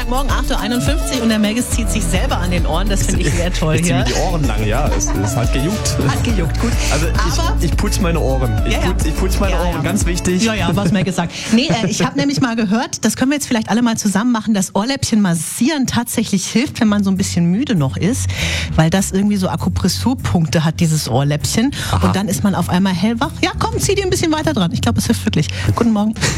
Morgen, 8:51 Uhr und der Megis zieht sich selber an den Ohren. Das finde ich sehr toll ich hier. Ich ziehe mir die Ohren lang, ja. Es hat gejuckt. Hat gejuckt, gut. Also ich putze meine Ohren. Ich putze meine Ohren, ganz wichtig. Ja, was Megis sagt. Nee, ich habe nämlich mal gehört, das können wir jetzt vielleicht alle mal zusammen machen, dass Ohrläppchen massieren tatsächlich hilft, wenn man so ein bisschen müde noch ist, weil das irgendwie so Akupressurpunkte hat, dieses Ohrläppchen. Aha. Und dann ist man auf einmal hellwach. Ja, komm, zieh dir ein bisschen weiter dran. Ich glaube, es hilft wirklich. Guten Morgen.